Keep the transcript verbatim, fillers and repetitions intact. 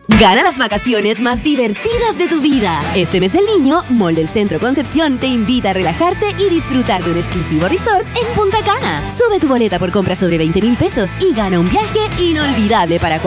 Gana las vacaciones más divertidas de tu vida. Este mes del niño, Mall del Centro Concepción te invita a relajarte y disfrutar de un exclusivo resort en Punta Cana. Sube tu boleta por compra sobre veinte mil pesos y gana un viaje inolvidable para cuatro.